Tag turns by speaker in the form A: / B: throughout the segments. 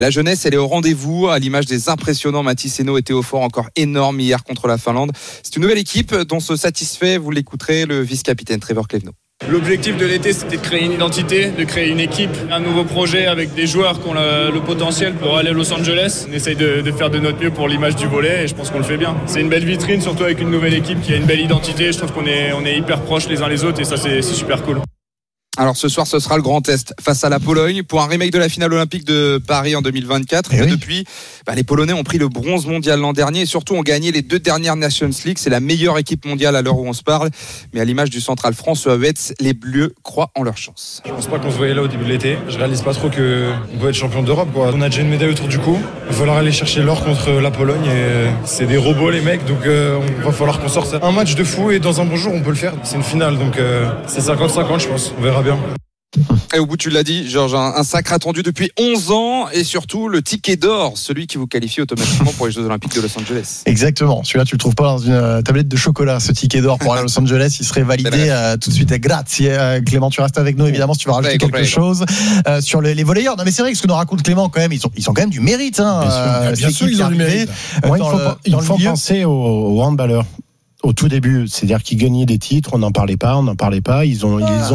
A: La jeunesse, elle est au rendez-vous, à l'image des impressionnants Mathis Hainaut et Théo Faure, encore énormes hier contre la Finlande. C'est une nouvelle équipe dont se satisfait, vous l'écouterez, le vice-capitaine Trevor Clevenot.
B: L'objectif de l'été, c'était de créer une identité, de créer une équipe, un nouveau projet avec des joueurs qui ont le potentiel pour aller à Los Angeles. On essaye de faire de notre mieux pour l'image du volley et je pense qu'on le fait bien. C'est une belle vitrine, surtout avec une nouvelle équipe qui a une belle identité. Je trouve qu'on est hyper proches les uns les autres et ça, c'est super cool.
A: Alors ce soir, ce sera le grand test face à la Pologne pour un remake de la finale olympique de Paris en 2024. Et depuis, les Polonais ont pris le bronze mondial l'an dernier et surtout ont gagné les 2 dernières Nations League. C'est la meilleure équipe mondiale à l'heure où on se parle. Mais à l'image du Central France, Huetz, les Bleus croient en leur chance.
C: Je pense pas qu'on se voyait là au début de l'été. Je réalise pas trop qu'on peut être champion d'Europe, quoi. On a déjà une médaille autour du cou. Il va falloir aller chercher l'or contre la Pologne et c'est des robots les mecs, donc il va falloir qu'on sorte un match de fou et dans un bon jour on peut le faire. C'est une finale, donc c'est 50-50 je pense. On verra bien.
A: Et au bout, tu l'as dit, Georges, un sacre attendu depuis 11 ans et surtout le ticket d'or, celui qui vous qualifie automatiquement pour les Jeux Olympiques de Los Angeles.
D: Exactement, celui-là tu le trouves pas dans une tablette de chocolat, ce ticket d'or pour aller à Los Angeles, il serait validé tout de suite. Grazie Clément, tu restes avec nous évidemment si tu veux rajouter quelque chose sur les volleyeurs. Non mais c'est vrai que ce que nous raconte Clément quand même, ils ont quand même du mérite.
E: Bien sûr ils ont du mérite. Il faut penser aux handballeurs. Au tout début, c'est-à-dire qu'ils gagnaient des titres, on n'en parlait pas. Ils les ont.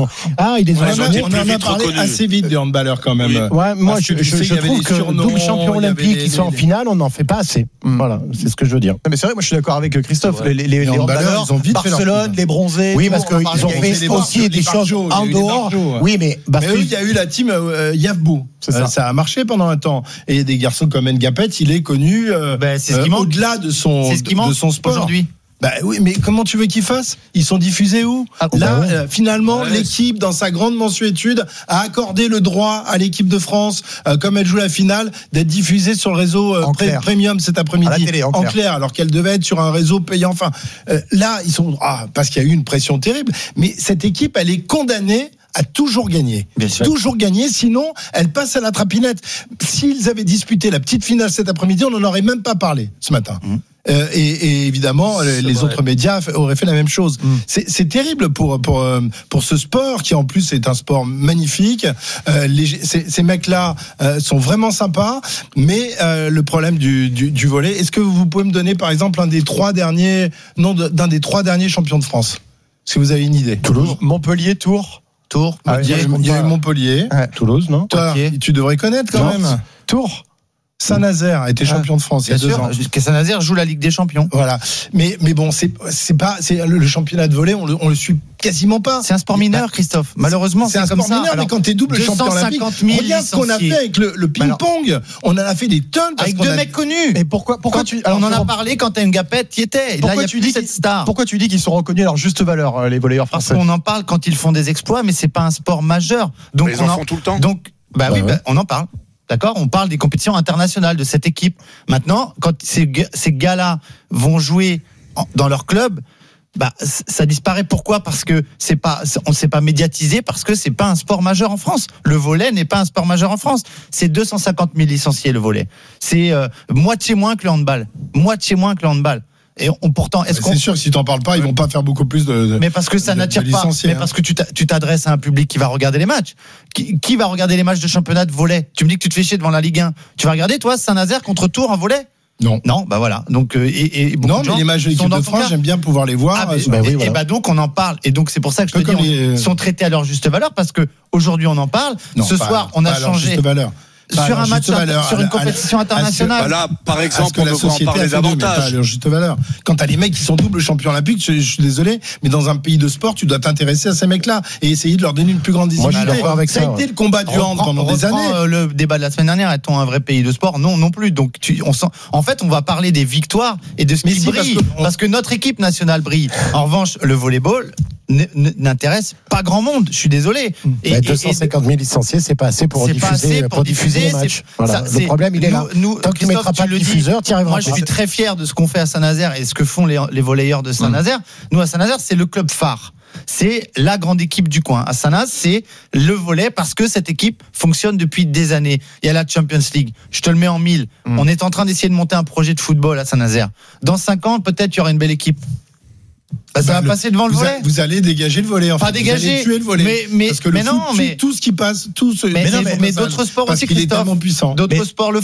E: On en a parlé assez vite des handballeurs quand même.
D: Ouais, moi je trouve que double champion olympique qui sont en finale, on n'en fait pas assez. Voilà, c'est ce que je veux dire. Non, mais c'est vrai, moi je suis d'accord avec Christophe. Les handballeurs, ils ont vite Barcelone, les bronzés. Oui, parce qu'ils ont fait aussi des choses en dehors. Oui, mais
E: il y a eu la team Yavbou. Ça a marché pendant un temps. Et des garçons comme Ngapet, il est connu au-delà de son sport
F: aujourd'hui.
E: Bah oui, mais comment tu veux qu'ils fassent ? Ils sont diffusés où ? Finalement, l'équipe, dans sa grande mansuétude, a accordé le droit à l'équipe de France, comme elle joue la finale, d'être diffusée sur le réseau premium cet après-midi.
D: À la télé, en clair,
E: alors qu'elle devait être sur un réseau payant. Enfin, là, ils sont parce qu'il y a eu une pression terrible. Mais cette équipe, elle est condamnée à toujours gagner. Toujours gagner, sinon elle passe à la trapinette. S'ils avaient disputé la petite finale cet après-midi, on n'en aurait même pas parlé ce matin. Et évidemment, les autres médias auraient fait la même chose. C'est terrible pour ce sport qui en plus est un sport magnifique. Ces mecs-là sont vraiment sympas, mais le problème du volley. Est-ce que vous pouvez me donner par exemple d'un des 3 derniers champions de France, si vous avez une idée?
D: Toulouse, Montpellier, Tours.
E: Il y a eu Montpellier.
D: Toulouse, non?
E: Toi, tu devrais connaître quand même.
D: Tours.
E: Saint-Nazaire a été champion de France il y a 2 ans.
F: Saint-Nazaire joue la Ligue des Champions.
E: Voilà. Mais bon, c'est le championnat de volley, on le suit quasiment pas.
F: C'est un sport mineur, Christophe. Malheureusement,
E: c'est un sport mineur. Mais quand t'es double champion olympique, regarde ce qu'on a fait avec le ping-pong. On en a fait des tonnes
F: avec 2 mecs connus.
D: Mais pourquoi
F: on en a parlé quand t'as une Ngapet, t'y étais. Là, il y a plus cette star.
D: Pourquoi tu dis qu'ils sont reconnus à leur juste valeur, les volleyeurs français?
F: Parce qu'on en parle quand ils font des exploits, mais c'est pas un sport majeur. Donc
A: ils en font tout le temps.
F: Donc, on en parle. D'accord, on parle des compétitions internationales de cette équipe. Maintenant, quand ces gars-là vont jouer dans leur club, ça disparaît. Pourquoi ? Parce que on ne s'est pas médiatisé, parce que c'est pas un sport majeur en France. Le volley n'est pas un sport majeur en France. C'est 250 000 licenciés le volley. C'est moitié moins que le handball. Et pourtant,
E: c'est sûr que si t'en parles pas, ils vont pas faire beaucoup plus de.
F: Mais parce que ça n'attire pas. Mais parce que tu t'adresses à un public qui va regarder les matchs. Qui va regarder les matchs de championnat de volley ? Tu me dis que tu te fais chier devant la Ligue 1. Tu vas regarder, toi, Saint-Nazaire contre Tours en volley ?
E: Non.
F: Voilà. Donc,
E: mais les matchs de l'équipe de France, j'aime bien pouvoir les voir.
F: Donc, on en parle. Et donc, c'est pour ça que je te dis, ils sont traités à leur juste valeur, parce que aujourd'hui, on en parle. Ce soir, on a changé. Sur un match, sur une compétition internationale.
A: Là, par exemple, on devrait en parler davantage.
E: Pas à juste valeur. Quand t'as les mecs qui sont double champions olympiques, je suis désolé, mais dans un pays de sport, tu dois t'intéresser à ces mecs-là et essayer de leur donner une plus grande visibilité. Ça a été le combat du hand pendant des années.
F: Le débat de la semaine dernière, est-on un vrai pays de sport ? Non plus. Donc, en fait, on va parler des victoires et de ce qui brille. Parce que notre équipe nationale brille. En revanche, le volleyball n'intéresse pas grand monde. Je suis désolé.
E: 250 000 licenciés, c'est pas assez pour diffuser les matchs. Voilà. Le problème, il est là. Tant que tu mettras pas de diffuseur, tu y arriveras.
F: Moi, je suis très fier de ce qu'on fait à Saint-Nazaire et ce que font les volleyeurs de Saint-Nazaire. Nous, à Saint-Nazaire, c'est le club phare. C'est la grande équipe du coin. À Saint-Nazaire, c'est le volley parce que cette équipe fonctionne depuis des années. Il y a la Champions League. Je te le mets en 1000. On est en train d'essayer de monter un projet de football à Saint-Nazaire. Dans 5 ans, peut-être, il y aura une belle équipe. ça va passer devant le volley.
E: Vous allez dégager le volley.
F: Pas dégager.
E: Vous allez tuer le volley.
F: Mais
E: parce que le foot tue tout ce qui passe.
F: Mais d'autres sports aussi,
E: Christophe.
F: D'autres sports le